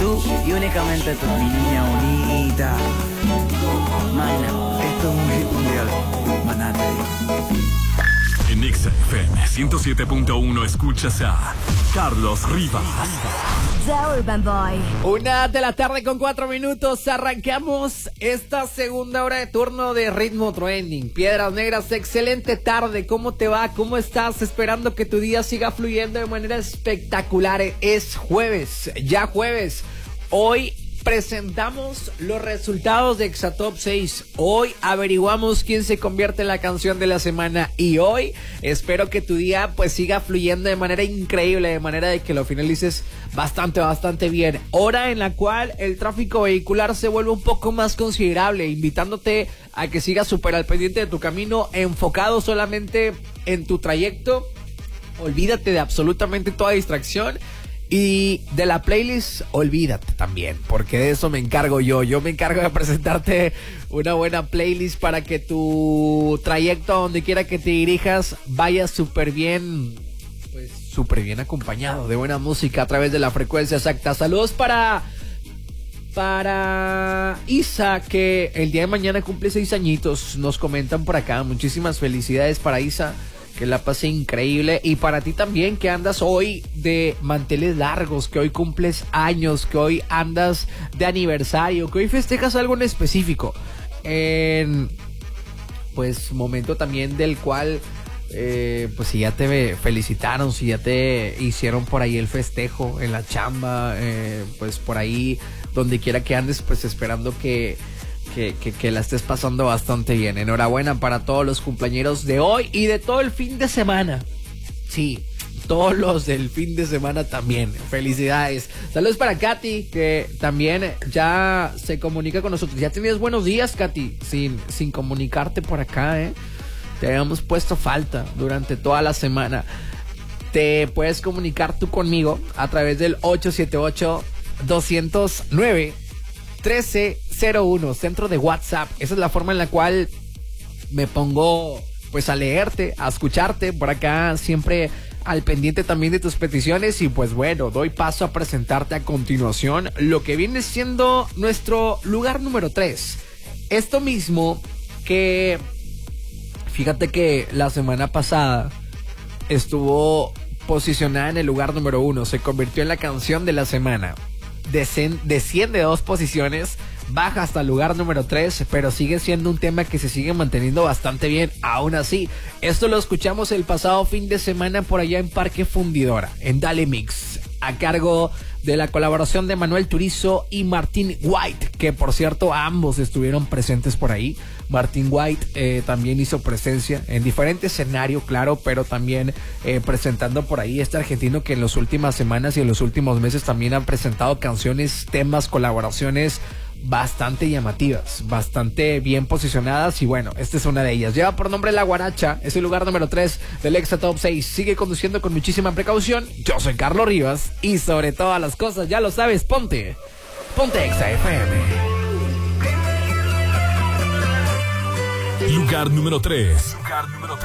Tú y únicamente tú, mi niña bonita. Mana, esto es un hit mundial. Maná, te digo. En XFM 107.1 escuchas a Carlos Rivas. The Urban Boy. 1:04 p.m. Arrancamos esta segunda hora de turno de Ritmo Trending. Piedras Negras, excelente tarde. ¿Cómo te va? ¿Cómo estás? Esperando que tu día siga fluyendo de manera espectacular. Es jueves, ya jueves. Hoy presentamos los resultados de Exatop 6. Hoy averiguamos quién se convierte en la canción de la semana. Y hoy espero que tu día pues siga fluyendo de manera increíble, de manera de que lo finalices bastante bien. Hora en la cual el tráfico vehicular se vuelve un poco más considerable, invitándote a que sigas súper al pendiente de tu camino, enfocado solamente en tu trayecto. Olvídate de absolutamente toda distracción. Y de la playlist, olvídate también, porque de eso me encargo yo. Yo me encargo de presentarte una buena playlist para que tu trayecto a donde quiera que te dirijas vaya súper bien, pues súper bien acompañado de buena música a través de la frecuencia exacta. Saludos para Isa, que el día de mañana cumple 6 añitos. Nos comentan por acá. Muchísimas felicidades para Isa. Que la pase increíble. Y para ti también, que andas hoy de manteles largos, que hoy cumples años, que hoy andas de aniversario, que hoy festejas algo en específico. Pues momento también del cual, pues si ya te felicitaron, si ya te hicieron por ahí el festejo en la chamba, pues por ahí donde quiera que andes, pues esperando que la estés pasando bastante bien. Enhorabuena para todos los cumpleañeros de hoy y de todo el fin de semana. Sí, todos los del fin de semana también. Felicidades. Saludos para Katy, que también ya se comunica con nosotros. Ya tenías buenos días, Katy, sin comunicarte por acá, Te habíamos puesto falta durante toda la semana. Te puedes comunicar tú conmigo a través del 878-209 1301, centro de WhatsApp. Esa es la forma en la cual me pongo pues a leerte, a escucharte por acá, siempre al pendiente también de tus peticiones. Y pues bueno, doy paso a presentarte a continuación lo que viene siendo nuestro lugar número 3. Esto mismo que, fíjate que la semana pasada estuvo posicionada en el lugar número 1, se convirtió en la canción de la semana. Desciende 2 posiciones, baja hasta el lugar número 3, pero sigue siendo un tema que se sigue manteniendo bastante bien. Aún así, esto lo escuchamos el pasado fin de semana por allá en Parque Fundidora, en Dale Mix, a cargo de la colaboración de Manuel Turizo y Martín White, que por cierto ambos estuvieron presentes por ahí. Martín White también hizo presencia en diferente escenario, claro, pero también presentando por ahí este argentino que en las últimas semanas y en los últimos meses también ha presentado canciones, temas, colaboraciones bastante llamativas, bastante bien posicionadas. Y bueno, esta es una de ellas. Lleva por nombre La Guaracha, es el lugar número 3 del Exatop 6. Sigue conduciendo con muchísima precaución. Yo soy Carlos Rivas y sobre todas las cosas, ya lo sabes, ponte Exa FM. Lugar número 3.